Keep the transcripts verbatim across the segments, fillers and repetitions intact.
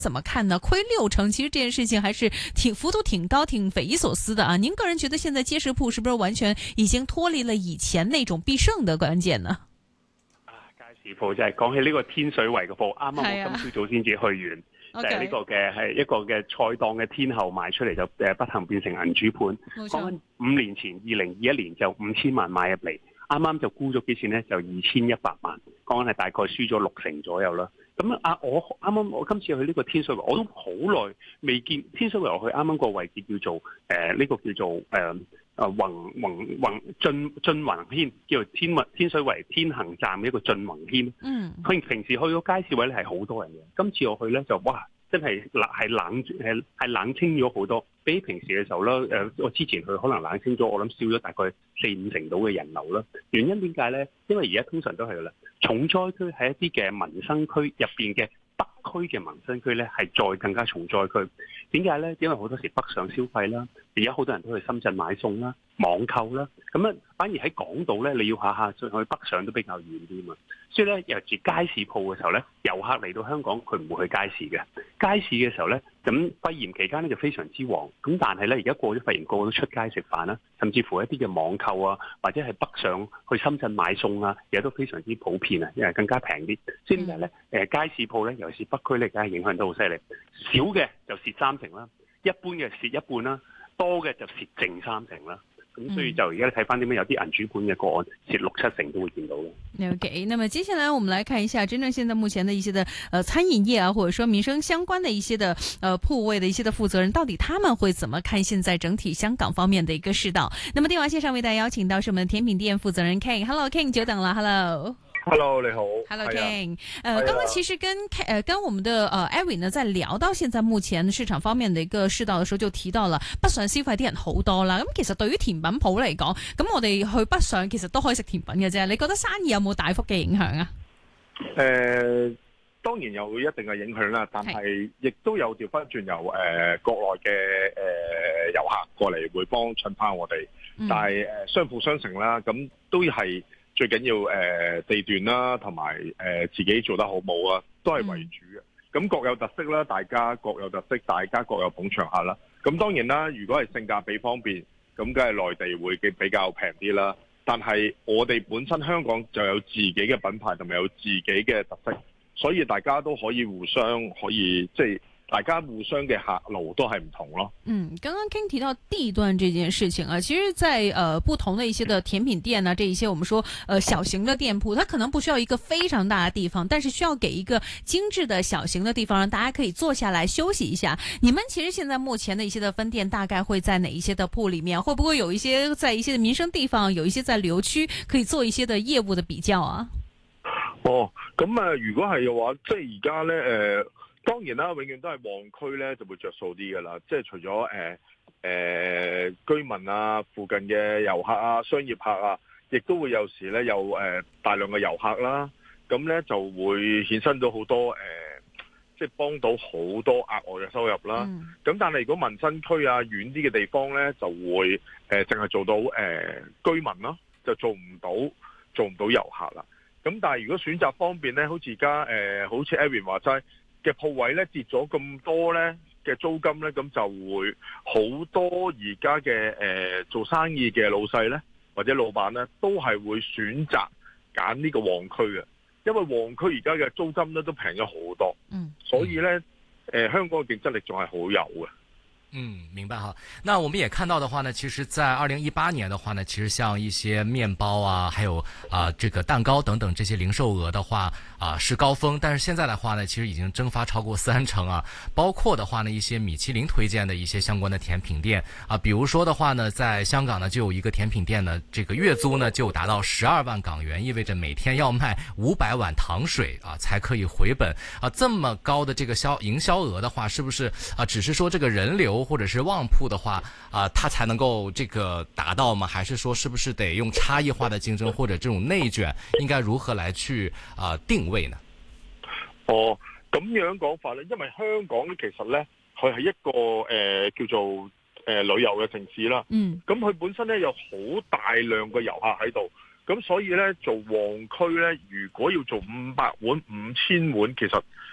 怎麼看呢？虧六成，其實這件事情還是挺幅度挺高，挺匪夷所思的啊！您個人覺得現在街市鋪是不是完全已經脫離了以前那種必勝的關鍵呢？ 啊，街市鋪就係講起呢個天水圍嘅鋪，啱啱我今朝早先至去完，就係呢個嘅係一個嘅菜檔嘅天后賣出嚟就誒不幸變成銀主盤。講緊五年前，二零二一年就五千萬買入嚟，啱啱就沽咗幾錢呢？就二千一百萬，講緊係大概輸咗六成左右啦。咁啊，我啱啱我今次去呢個天水圍，我都好耐未見天水圍。我去啱啱個位置叫做誒呢、呃這個叫做誒誒宏宏宏進進宏軒，叫做天天水圍天恒站嘅一個進宏軒。嗯，佢平時去個街市位咧係好多人嘅，今次我去咧就哇！真係冷係冷誒係冷清咗好多，比起平時嘅時候咧誒，我之前去可能冷清咗，我諗少咗大概四五成度嘅人流啦。原因點解咧？因為而家通常都係噶啦，重災區喺一啲嘅民生區入邊嘅北區嘅民生區咧，係再更加重災區。點解咧？因為好多時北上消費啦，而家好多人都去深圳買餸啦、網購啦，咁啊反而喺港島咧，你要下下去北上都比較遠啲嘛。所以咧，尤其是街市鋪嘅時候咧，遊客嚟到香港佢唔會去街市嘅。街市嘅時候咧，咁肺炎期間咧就非常之旺。咁但係咧，而家過咗肺炎，個個都出街食飯啦，甚至乎一啲嘅網購啊，或者係北上去深圳買餸啊，而家都非常之普遍啊，因為更加平啲。所以點解咧？誒街市鋪咧，尤其是北區咧，梗係影響得好犀利。少嘅就蝕三成啦，一般嘅蝕一半啦，多嘅就蝕剩三成啦。咁所以就而家睇翻點樣有啲銀主盤嘅個案蝕六七成都會見到嘅。 OK， 那麼接下來我們來看一下真正現在目前的一些的呃餐飲業啊，或者說民生相關的一些的呃鋪位的一些的負責人，到底他們會怎麼看現在整體香港方面的一個市道？那麼電話線上為大家邀請到是我們的甜品店負責人 King。Hello King， 久等了。Hello。 Hello， 你好。 Hello King，呃，剛剛其實跟呃跟我們的呃 Eric 呢，在聊到現在目前市場方面的一個市道的時候，就提到了北上消費啲人好多啦。咁其實對於甜品鋪嚟講，咁我哋去北上其實都可以食甜品嘅啫。你覺得生意有冇大幅嘅影響啊？ 誒、呃，當然有一定嘅影響啦，但係亦都有調翻轉由誒、呃、國內嘅誒遊客過嚟會幫襯翻我哋，嗯、但係誒、呃、相輔相成啦，咁都係。最緊要誒、呃、地段啦，同埋誒自己做得好冇啊，都係為主嘅。咁、嗯、各有特色啦，大家各有特色，大家各有捧場客啦。咁當然啦，如果係性價比方面，咁梗係內地會比較平啲啦。但係我哋本身香港就有自己嘅品牌，同埋有自己嘅特色，所以大家都可以互相可以即係。大家互相嘅客路都係唔同咯。 嗯，剛剛 King 提到地段這件事情啊，其實在呃不同的一些的甜品店啊，這一些我們說呃小型的店鋪，它可能不需要一個非常大的地方，但是需要給一個精緻的小型的地方，讓大家可以坐下來休息一下。你們其實現在目前的一些的分店大概會在哪一些的鋪裡面？會不會有一些在一些的民生地方，有一些在旅遊區可以做一些的業務的比較啊？ 哦，咁啊，如果係嘅話，即係而家咧誒。呃當然啦，永遠都係旺區咧就會着數啲㗎啦，即係除咗誒誒居民啊、附近嘅遊客啊、商業客啊，亦都會有時咧有誒、呃、大量嘅遊客啦，咁咧就會衍生咗好多誒、呃，即係幫到好多額外嘅收入啦。咁、嗯、但係如果民生區啊遠啲嘅地方咧，就會誒淨係做到誒、呃、居民咯，就做唔到做唔到遊客啦。咁但係如果選擇方便咧，好似而家誒，好似 Aaron 話齋。嘅鋪位咧跌咗咁多咧嘅租金咧，咁就會好多而家嘅誒做生意嘅老細咧或者老闆咧，都係會選擇揀呢個旺區嘅，因為旺區而家嘅租金咧都平咗好多，嗯，所以咧誒、呃、香港嘅競爭力仲係好有嘅。 嗯，明白哈。那我們也看到的話呢，其實在二零一八年的話呢，其實像一些麵包啊，還有啊、呃、這個蛋糕等等這些零售額的話啊、呃、是高峰，但是現在的話呢，其實已經蒸發超過三成啊。包括的話呢，一些米其林推薦的一些相關的甜品店啊，比如說的話呢，在香港呢就有一個甜品店呢，這個月租呢就達到十二萬港元，意味着每天要賣五百碗糖水啊才可以回本啊。這麼高的這個銷營銷額的話，是不是啊？只是說這個人流或者是旺鋪的話，啊、呃，它才能夠這個達到嗎？還是說，是不是得用差異化的競爭或者這種內卷，應該如何來去啊、呃、定位呢？ 哦，咁樣講法咧，因為香港咧其實咧，佢係一個誒、呃、叫做誒、呃、旅遊嘅城市啦。嗯。咁佢本身咧有好大量嘅遊客喺度，咁所以咧做旺區咧，如果要做五百碗、五千碗，其實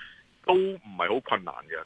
都唔係好困難嘅。